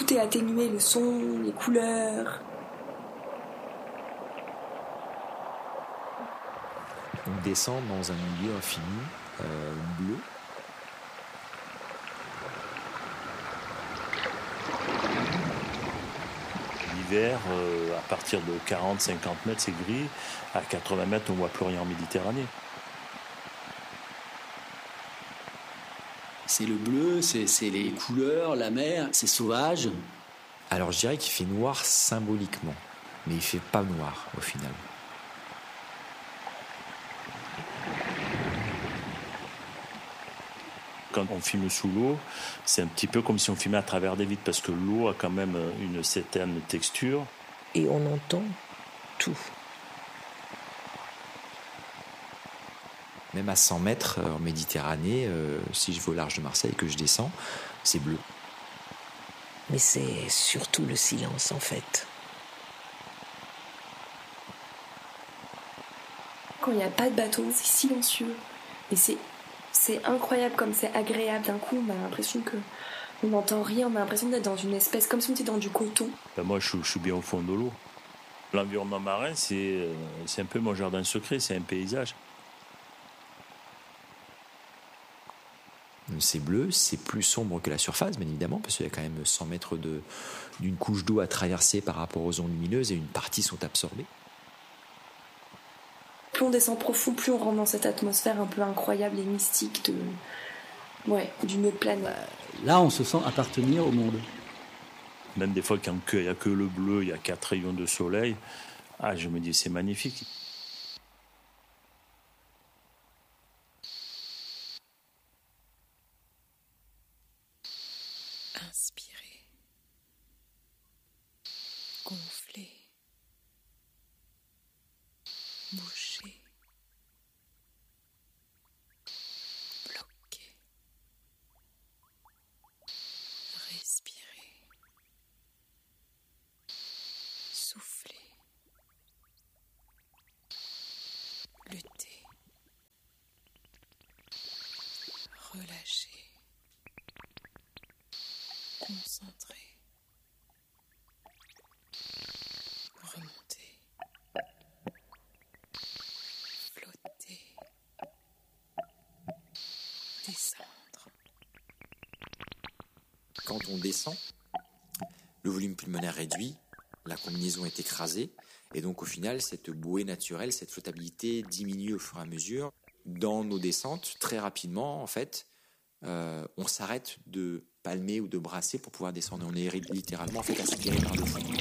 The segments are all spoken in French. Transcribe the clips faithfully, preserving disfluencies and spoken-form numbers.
tout est atténué, le son, les couleurs. On descend dans un milieu infini, euh, bleu. L'hiver, euh, à partir de quarante à cinquante mètres, c'est gris. À quatre-vingts mètres, on ne voit plus rien en Méditerranée. C'est le bleu, c'est, c'est les couleurs, la mer, c'est sauvage. Alors je dirais qu'il fait noir symboliquement, mais il ne fait pas noir au final. Quand on filme sous l'eau, c'est un petit peu comme si on filmait à travers des vitres, parce que l'eau a quand même une certaine texture. Et on entend tout. Même à cent mètres en Méditerranée, euh, si je vais au large de Marseille et que je descends, c'est bleu. Mais c'est surtout le silence en fait. Quand il n'y a pas de bateau, c'est silencieux. Et c'est, c'est incroyable comme c'est agréable. D'un coup, on a l'impression que on n'entend rien. On a l'impression d'être dans une espèce, comme si on était dans du coton. Ben moi, je, je suis bien au fond de l'eau. L'environnement marin, c'est, c'est un peu mon jardin secret, c'est un paysage. C'est bleu, c'est plus sombre que la surface, bien évidemment, parce qu'il y a quand même cent mètres de, d'une couche d'eau à traverser par rapport aux ondes lumineuses et une partie sont absorbées. Plus on descend profond, plus on rentre dans cette atmosphère un peu incroyable et mystique de, ouais, d'une autre planète. Bah, là, on se sent appartenir au monde. Même des fois, quand il n'y a que le bleu, il y a quatre rayons de soleil, ah, je me dis, c'est magnifique. Inspirez, gonflez, bougez, bloquez, respirez, soufflez, luttez, relâchez. Concentrez, remontez, flottez, descendre. Quand on descend, le volume pulmonaire réduit, la combinaison est écrasée, et donc au final, cette bouée naturelle, cette flottabilité diminue au fur et à mesure. Dans nos descentes, très rapidement, en fait, euh, on s'arrête de palmer ou de brasser pour pouvoir descendre. On est littéralement en fait aspiré par le fond.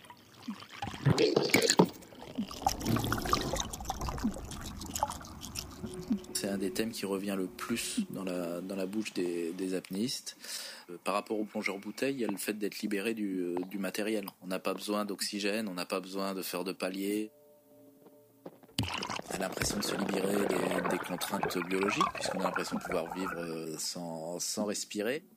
C'est un des thèmes qui revient le plus dans la, dans la bouche des, des apnéistes. Euh, par rapport aux plongeurs bouteilles, il y a le fait d'être libéré du, euh, du matériel. On n'a pas besoin d'oxygène, on n'a pas besoin de faire de paliers. On a l'impression de se libérer des, des contraintes biologiques, puisqu'on a l'impression de pouvoir vivre sans, sans respirer.